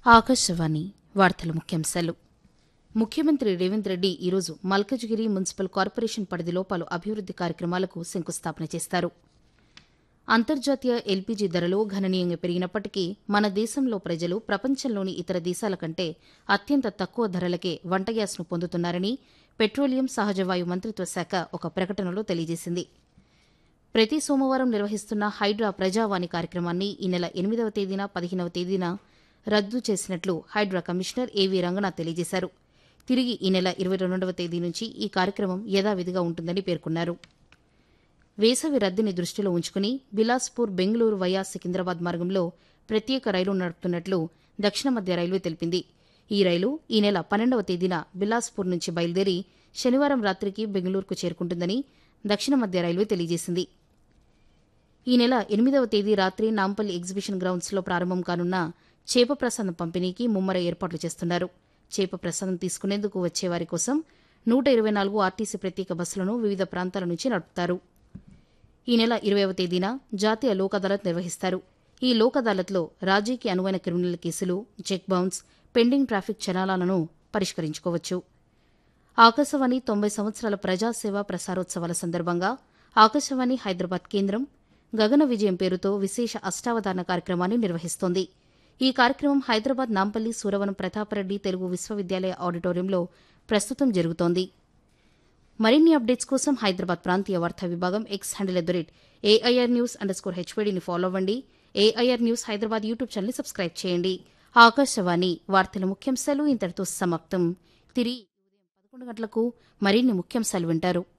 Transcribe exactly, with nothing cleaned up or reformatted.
ఆకాశవాణి వార్తల ముఖ్యాంశాలు. ముఖ్యమంత్రి రేవంత్ రెడ్డి ఈరోజు మల్కజ్గిరి మున్సిపల్ కార్పొరేషన్ పరిధిలో పలు అభివృద్ది కార్యక్రమాలకు శంకుస్థాపన చేస్తారు. అంతర్జాతీయ ఎల్పీజీ ధరలు గణనీయంగా పెరిగినప్పటికీ మన దేశంలో ప్రజలు ప్రపంచంలోని ఇతర దేశాల కంటే అత్యంత తక్కువ ధరలకే వంట గ్యాస్ను పొందుతున్నారని పెట్రోలియం సహజవాయు మంత్రిత్వ శాఖ ఒక ప్రకటనలో తెలియజేసింది. ప్రతి సోమవారం నిర్వహిస్తున్న హైడ్రా ప్రజావాణి కార్యక్రమాన్ని ఈ నెల ఎనిమిదవ తేదీన పదిహేనవ తేదీన రద్దు చేసినట్లు హైడ్రా కమిషనర్ ఏవీ రంగనాథ్ తెలియజేశారు. తిరిగి ఈ నెల ఇరవై రెండవ తేదీ నుంచి ఈ కార్యక్రమం యథావిధిగా ఉంటుందని పేర్కొన్నారు. వేసవి రద్దీని దృష్టిలో ఉంచుకుని బిలాస్పూర్ బెంగళూరు వయా సికింద్రాబాద్ మార్గంలో ప్రత్యేక రైలు నడుపుతున్నట్లు దక్షిణ మధ్య రైల్వే తెలిపింది. ఈ రైలు ఈ నెల పన్నెండవ తేదీన బిలాస్పూర్ నుంచి బయలుదేరి శనివారం రాత్రికి బెంగళూరుకు చేరుకుంటుందని దక్షిణ మధ్య రైల్వే తెలియజేసింది. ఈ నెల ఎనిమిదవ తేదీ రాత్రి నాంపల్లి ఎగ్జిబిషన్ గ్రౌండ్స్లో ప్రారంభం కానున్న చేప ప్రసాదం పంపిణీకి ముమ్మర ఏర్పాట్లు చేస్తున్నారు. చేప ప్రసాదం తీసుకునేందుకు వచ్చేవారి కోసం నూట ఇరవై నాలుగు ఆర్టీసీ ప్రత్యేక బస్సులను వివిధ ప్రాంతాల నుంచి నడుపుతారు. ఈ నెల ఇరవైవ తేదీన జాతీయ లోక్ అదాలత్ నిర్వహిస్తారు. ఈ లోక్ అదాలత్లో రాజీకి అనువైన క్రిమినల్ కేసులు, check bounce, pending traffic చలానాలను పరిష్కరించుకోవచ్చు. Akashvani తొంభై సంవత్సరాల ప్రజాసేవ ప్రసారోత్సవాల సందర్భంగా ఆకాశవాణి హైదరాబాద్ కేంద్రం గగన విజయం పేరుతో విశేష అష్టావధాన కార్యక్రమాన్ని నిర్వహిస్తోంది. ఈ కార్యక్రమం హైదరాబాద్ నాంపల్లి సూరవనం ప్రతాపరెడ్డి తెలుగు విశ్వవిద్యాలయ ఆడిటోరియంలో ప్రస్తుతం జరుగుతోంది. మరిన్ని అప్డేట్స్ కోసం హైదరాబాద్ ప్రాంతీయ వార్తా విభాగం X handle at the rate AIR news under score హెచ్వైడీని follow అవ్వండి. ఏఐఆర్ న్యూస్ హైదరాబాద్ యూట్యూబ్ ఛానల్ని సబ్స్క్రైబ్ చేయండి. ఆకాశవాణి వార్తల ముఖ్యాంశాలు ఇంతటితో సమాప్తం. తిరిగి ఉదయం పదకొండు గంటలకు మరిన్ని ముఖ్యాంశాలు వింటారు.